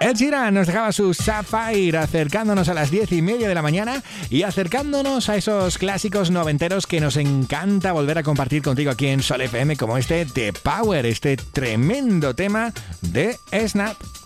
Ed Sheeran nos dejaba su Sapphire acercándonos a las 10:30 de la mañana y acercándonos a esos clásicos noventeros que nos encanta volver a compartir contigo aquí en Sol FM, como este The Power, este tremendo tema de Snap.